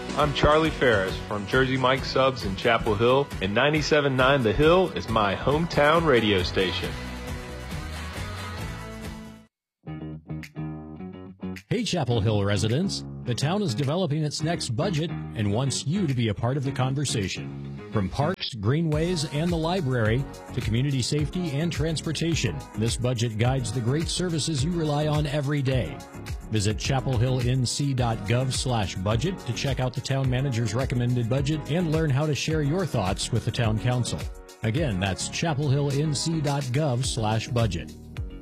I'm Charlie Ferris from Jersey Mike Subs in Chapel Hill, and 97.9 The Hill is my hometown radio station. Hey, Chapel Hill residents. The town is developing its next budget and wants you to be a part of the conversation. From parks, greenways, and the library to community safety and transportation, this budget guides the great services you rely on every day. Visit chapelhillnc.gov/budget to check out the town manager's recommended budget and learn how to share your thoughts with the town council. Again, that's chapelhillnc.gov/budget.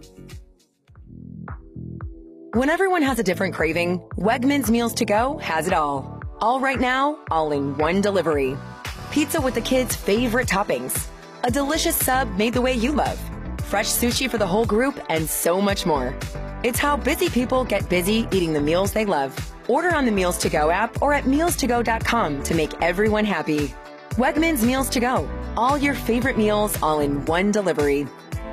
When everyone has a different craving, Wegmans Meals to Go has it all. All right now, all in one delivery. Pizza with the kids' favorite toppings. A delicious sub made the way you love. Fresh sushi for the whole group and so much more. It's how busy people get busy eating the meals they love. Order on the Meals to Go app or at mealstogo.com to make everyone happy. Wegmans Meals to Go. All your favorite meals all in one delivery.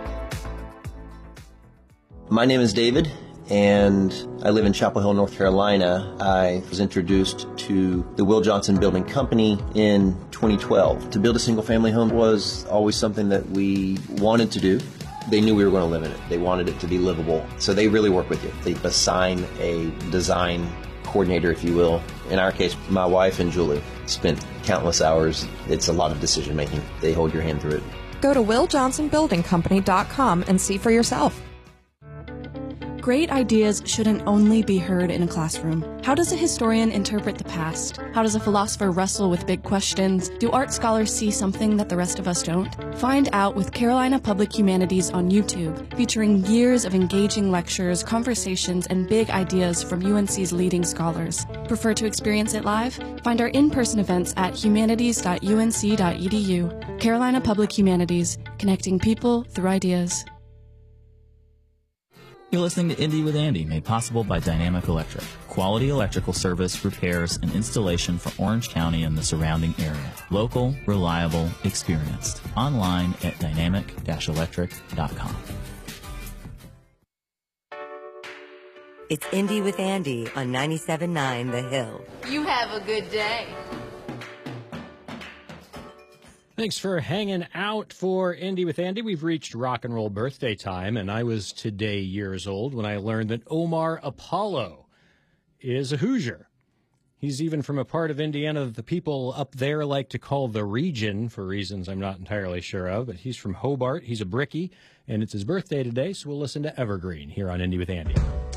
My name is David, and I live in Chapel Hill, North Carolina. I was introduced to the Will Johnson Building Company in 2012. To build a single-family home was always something that we wanted to do. They knew we were going to live in it. They wanted it to be livable. So they really work with you. They assign a design coordinator, if you will. In our case, my wife and Julie spent countless hours. It's a lot of decision-making. They hold your hand through it. Go to willjohnsonbuildingcompany.com and see for yourself. Great ideas shouldn't only be heard in a classroom. How does a historian interpret the past? How does a philosopher wrestle with big questions? Do art scholars see something that the rest of us don't? Find out with Carolina Public Humanities on YouTube, featuring years of engaging lectures, conversations, and big ideas from UNC's leading scholars. Prefer to experience it live? Find our in-person events at humanities.unc.edu. Carolina Public Humanities, connecting people through ideas. You're listening to Indie with Andy, made possible by Dynamic Electric. Quality electrical service, repairs, and installation for Orange County and the surrounding area. Local, reliable, experienced. Online at dynamic-electric.com. It's Indie with Andy on 97.9 The Hill. You have a good day. Thanks for hanging out for Indie with Andy. We've reached rock and roll birthday time, and I was today years old when I learned that Omar Apollo is a Hoosier. He's even from a part of Indiana that the people up there like to call the region for reasons I'm not entirely sure of, but he's from Hobart. He's a Brickie, and it's his birthday today, so we'll listen to Evergreen here on Indie with Andy.